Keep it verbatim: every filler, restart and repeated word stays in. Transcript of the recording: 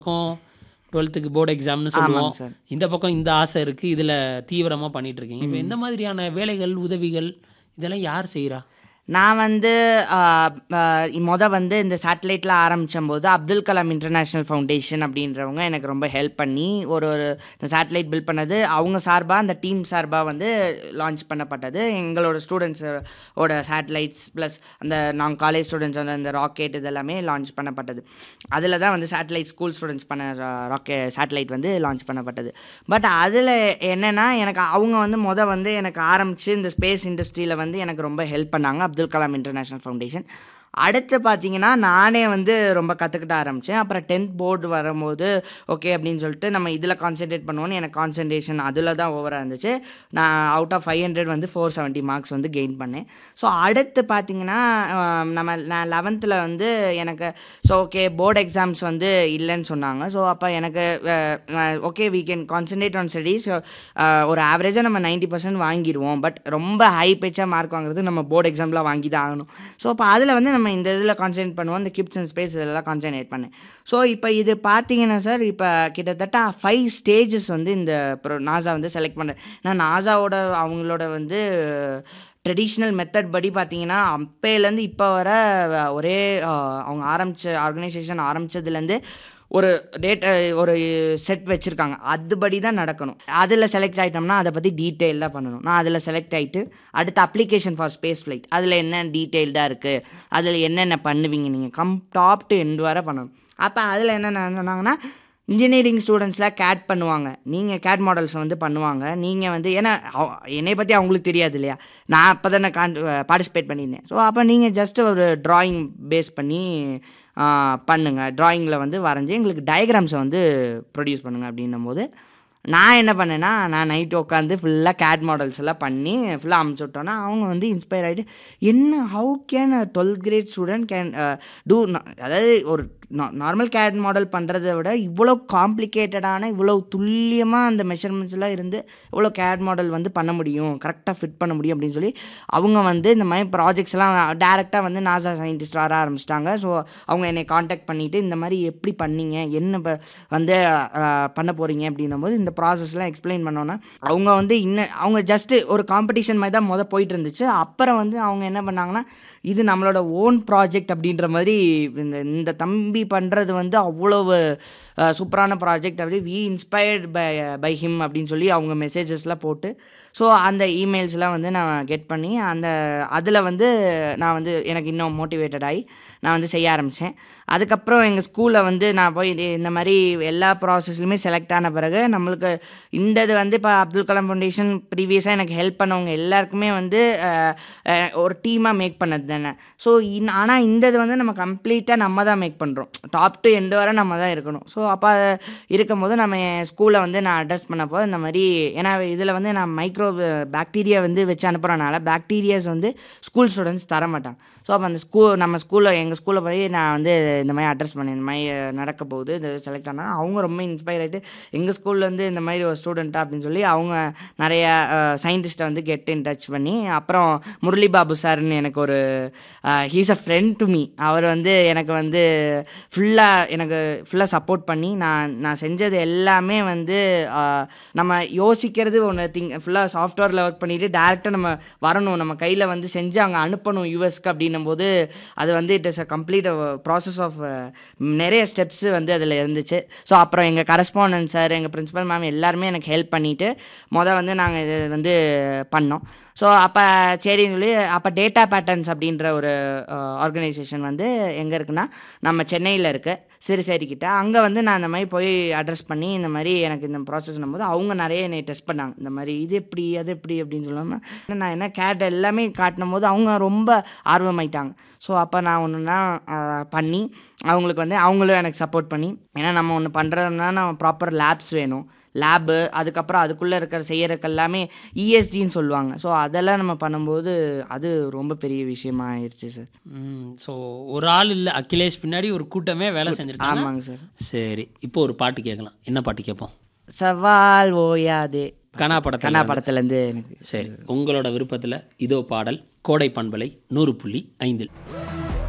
பக்கம் டுவெல்த்துக்கு போர்டு எக்ஸாம்னு சொல்லுவோம். ஆமாங்க சார். இந்த பக்கம் இந்த ஆசை இருக்குது, இதில் தீவிரமாக பண்ணிட்டு இருக்கீங்க. இப்போ எந்த மாதிரியான வேலைகள், உதவிகள் இதெல்லாம் யார் செய்கிறா? நான் வந்து மொதல் வந்து இந்த சேட்டலைட்டில் ஆரம்பித்தம்போது அப்துல் கலாம் இன்டர்நேஷ்னல் ஃபவுண்டேஷன் அப்படின்றவங்க எனக்கு ரொம்ப ஹெல்ப் பண்ணி ஒரு ஒரு இந்த சேட்டலைட் பில்ட் பண்ணது அவங்க சார்பாக, அந்த டீம் சார்பாக வந்து லான்ச் பண்ணப்பட்டது. எங்களோட ஸ்டூடெண்ட்ஸோட சேட்டலைட்ஸ் ப்ளஸ் அந்த நாங்கள் காலேஜ் ஸ்டூடெண்ட்ஸ் வந்து அந்த ராக்கெட் இதெல்லாமே லான்ச் பண்ணப்பட்டது. அதில் தான் வந்து சேட்டலைட் ஸ்கூல் ஸ்டூடெண்ட்ஸ் பண்ண ராக்கெ சேட்டலைட் வந்து லான்ச் பண்ணப்பட்டது. பட் அதில் என்னென்னா எனக்கு அவங்க வந்து மொதல் வந்து எனக்கு ஆரம்பித்து இந்த ஸ்பேஸ் இண்டஸ்ட்ரியில் வந்து எனக்கு ரொம்ப ஹெல்ப் பண்ணாங்க, அப்துல் கலாம் இன்டர்நேஷ்னல் ஃபவுண்டேஷன். அடுத்து பார்த்தீங்கன்னா நானே வந்து ரொம்ப கற்றுக்கிட்ட ஆரம்பித்தேன். அப்புறம் டென்த் போர்டு வரும்போது ஓகே அப்படின்னு சொல்லிட்டு நம்ம இதில் கான்சென்ட்ரேட் பண்ணுவோன்னு எனக்கு கான்சன்ட்ரேஷன் அதில் தான் ஓவராக இருந்துச்சு. நான் அவுட் ஆஃப் ஃபைவ் ஹண்ட்ரட் வந்து ஃபோர் செவன்ட்டி மார்க்ஸ் வந்து கெயின் பண்ணேன். ஸோ அடுத்து பார்த்தீங்கன்னா நம்ம நான் லெவன்த்தில் வந்து எனக்கு ஸோ ஓகே போர்டு எக்ஸாம்ஸ் வந்து இல்லைன்னு சொன்னாங்க. ஸோ அப்போ எனக்கு okay we can concentrate on studies. ஒரு ஆவரேஜாக நம்ம நைன்ட்டி பர்சன்ட் வாங்கிடுவோம். பட் ரொம்ப ஹை பெச்சாக மார்க் வாங்குறது நம்ம போர்டு எக்ஸாமில் வாங்கி தான் ஆகணும். ஸோ அப்போ அதில் வந்து நம்ம இந்த இதில் கான்சன்ட்ரேட் பண்ணுவோம். இந்த கிப்ஸ் அண்ட் ஸ்பேஸ் இதெல்லாம் கான்சன்ட்ரேட் பண்ணேன். ஸோ இப்போ இது பார்த்தீங்கன்னா சார், இப்போ கிட்டத்தட்ட ஃபைவ் ஸ்டேஜஸ் வந்து இந்த ப்ரோ நாசா வந்து செலக்ட் பண்ணேன். ஏன்னா நாசாவோட அவங்களோட வந்து ட்ரெடிஷ்னல் மெத்தட் படி பார்த்தீங்கன்னா அப்போலேருந்து இப்போ வர ஒரே அவங்க ஆரம்பித்த ஆர்கனைசேஷன் ஆரம்பித்ததுலேருந்து ஒரு டேட் ஒரு செட் வச்சுருக்காங்க, அதுபடி தான் நடக்கணும். அதில் செலக்ட் ஆகிட்டோம்னா அதை பற்றி டீட்டெயிலாக பண்ணணும். நான் அதில் செலக்ட் ஆகிட்டு அடுத்த அப்ளிகேஷன் ஃபார் ஸ்பேஸ் ஃப்ளைட் அதில் என்ன டீட்டெயில்டாக இருக்குது, அதில் என்னென்ன பண்ணுவீங்க நீங்கள் கம் டாப் டு எண்ட் வரை பண்ணணும். அப்போ அதில் என்ன சொன்னாங்கன்னா இன்ஜினியரிங் ஸ்டூடெண்ட்ஸ்லாம் கேட் பண்ணுவாங்க, நீங்கள் கேட் மாடல்ஸ் வந்து பண்ணுவாங்க. நீங்கள் வந்து ஏன்னா என்னை பற்றி அவங்களுக்கு தெரியாது இல்லையா, நான் அப்போ தான் கான் பார்ட்டிசிபேட் பண்ணியிருந்தேன். ஸோ அப்போ நீங்கள் ஜஸ்ட்டு ஒரு ட்ராயிங் பேஸ் பண்ணி பண்ணுங்கள், ட்ராயிங்கில் வந்து வரைஞ்சி எங்களுக்கு டயக்ராம்ஸை வந்து ப்ரொடியூஸ் பண்ணுங்கள் அப்படின்னும் போது நான் என்ன பண்ணேன்னா நான் நைட்டு உட்காந்து ஃபுல்லாக கேட் மாடல்ஸ் எல்லாம் பண்ணி ஃபுல்லாக அமுச்சு விட்டோன்னா அவங்க வந்து இன்ஸ்பயர் ஆகிட்டு என்ன how can twelfth great student can do, அதாவது ஒரு நார்மல் கேட் மாடல் பண்ணுறதை விட இவ்வளோ காம்ப்ளிகேட்டடான இவ்வளோ துல்லியமாக அந்த மெஷர்மெண்ட்ஸ்லாம் இருந்து இவ்வளோ கேட் மாடல் வந்து பண்ண முடியும், கரெக்டாக ஃபிட் பண்ண முடியும் அப்படின்னு சொல்லி அவங்க வந்து இந்த மாதிரி ப்ராஜெக்ட்ஸ்லாம் டேரெக்டாக வந்து நாசா சயின்டிஸ்ட் வர ஆரம்பிச்சிட்டாங்க. ஸோ அவங்க என்னை காண்டாக்ட் பண்ணிவிட்டு இந்த மாதிரி எப்படி பண்ணீங்க, என்ன வந்து பண்ண போகிறீங்க அப்படின்னும் போது இந்த ப்ராசஸ்லாம் எக்ஸ்பிளைன் பண்ணோன்னா அவங்க வந்து இன்னும் அவங்க ஜஸ்ட்டு ஒரு காம்படிஷன் மாதிரி தான் மொதல் போயிட்டு இருந்துச்சு. அப்புறம் வந்து அவங்க என்ன பண்ணாங்கன்னா இது நம்மளோட ஓன் ப்ராஜெக்ட் அப்படின்ற மாதிரி இந்த இந்த தம்பி பண்ணுறது வந்து அவ்வளவு சூப்பரான ப்ராஜெக்ட் அப்படி we inspired by by him அப்படின்னு சொல்லி அவங்க மெசேஜஸ்லாம் போட்டு ஸோ அந்த இமெயில்ஸ்லாம் வந்து நான் கெட் பண்ணி அந்த அதில் வந்து நான் வந்து எனக்கு இன்னும் மோட்டிவேட்டட் ஆகி நான் வந்து செய்ய ஆரம்பித்தேன். அதுக்கப்புறம் எங்கள் ஸ்கூலில் வந்து நான் போய் இது இந்த மாதிரி எல்லா ப்ராசஸ்லையுமே செலக்ட் ஆன பிறகு நம்மளுக்கு இந்த இது வந்து இப்போ அப்துல் கலாம் ஃபவுண்டேஷன் ப்ரீவியஸாக எனக்கு ஹெல்ப் பண்ணவங்க எல்லாருக்குமே வந்து ஒரு டீமாக மேக் பண்ணது தானே. ஸோ இன் ஆனால் இந்த இது வந்து நம்ம கம்ப்ளீட்டாக நம்ம தான் மேக் பண்ணுறோம், டாப் டு எண்டு வரை நம்ம தான் இருக்கணும். ஸோ அப்போ இருக்கும்போது நம்ம என் ஸ்கூலில் வந்து நான் அட்ரஸ் பண்ணப்போ இந்த மாதிரி ஏன்னா இதில் வந்து நான் மைக்ரோ பாக்டீரியா வந்து வச்சு அனுப்புகிறனால பாக்டீரியாஸ் வந்து ஸ்கூல் ஸ்டூடெண்ட்ஸ் தர மாட்டாங்க. ஸோ அப்போ அந்த ஸ்கூல் நம்ம ஸ்கூலில் எங்கள் ஸ்கூலில் போய் நான் வந்து இந்த மாதிரி அட்ரஸ் பண்ணேன், இந்த மாதிரி நடக்க போகுது இது செலக்ட் ஆனால் அவங்க ரொம்ப இன்ஸ்பயர் ஆகிட்டு எங்கள் ஸ்கூலில் வந்து இந்த மாதிரி ஒரு ஸ்டூடெண்ட்டாக அப்படின்னு சொல்லி அவங்க நிறையா சயின்டிஸ்ட்டை வந்து கெட் இன் டச் பண்ணி அப்புறம் முரளி பாபு சார்னு எனக்கு ஒரு he's a friend to me, அவர் வந்து எனக்கு வந்து ஃபுல்லாக எனக்கு ஃபுல்லாக சப்போர்ட் பண்ணி நான் நான் செஞ்சது எல்லாமே வந்து நம்ம யோசிக்கிறது ஒன்று திங் ஃபுல்லாக சாஃப்ட்வேரில் ஒர்க் பண்ணிவிட்டு டேரெக்டாக நம்ம வரணும், நம்ம கையில் வந்து செஞ்சு அங்கே அனுப்பணும் யூஎஸ்க்கு அப்படின்னும் போது அது வந்து it is a complete process of நிறைய ஸ்டெப்ஸு வந்து அதில் இருந்துச்சு. ஸோ அப்புறம் எங்கள் கரஸ்பாண்டன்ட் சார் எங்கள் பிரின்சிபல் மேம் எல்லாருமே எனக்கு ஹெல்ப் பண்ணிவிட்டு மொதல் வந்து நாங்கள் இது வந்து பண்ணோம். ஸோ அப்போ சரின்னு சொல்லி அப்போ டேட்டா பேட்டர்ன்ஸ் அப்படின்ற ஒரு ஆர்கனைசேஷன் வந்து எங்கே இருக்குன்னா நம்ம சென்னையில் இருக்க சிறுசேரிக்கிட்ட, அங்கே வந்து நான் இந்த மாதிரி போய் அட்ரஸ் பண்ணி இந்த மாதிரி எனக்கு இந்த ப்ராசஸ்னும் போது அவங்க நிறைய என்னை டெஸ்ட் பண்ணாங்க, இந்த மாதிரி இது எப்படி அது எப்படி அப்படின்னு சொல்லாமல் நான் என்ன கேட் எல்லாமே காட்டினும் போது அவங்க ரொம்ப ஆர்வமாயிட்டாங்க. ஸோ அப்போ நான் ஒன்றுனா பண்ணி அவங்களுக்கு வந்து அவங்களும் எனக்கு சப்போர்ட் பண்ணி, ஏன்னா நம்ம ஒன்று பண்ணுறதுனா நம்ம ப்ராப்பர் லேப்ஸ் வேணும், லேபு அதுக்கப்புறம் அதுக்குள்ளே இருக்கிற செய்யறதுக்கு எல்லாமே இஎஸ்டின்னு சொல்லுவாங்க. ஸோ அதெல்லாம் நம்ம பண்ணும்போது அது ரொம்ப பெரிய விஷயமா ஆயிடுச்சு சார். ஸோ ஒரு ஆள் இல்லை, அகிலேஷ் பின்னாடி ஒரு கூட்டமே வேலை செஞ்சுருக்காங்க. ஆமாங்க சார். சரி, இப்போ ஒரு பாட்டு கேட்கலாம், என்ன பாட்டு கேட்போம்? சவால் ஓயாதே கனா படத்தில் கனா படத்துலேருந்து எனக்கு. சரி, உங்களோட விருப்பத்தில் இதோ பாடல் கோடை பண்பலை நூறு புள்ளி ஐந்தில்.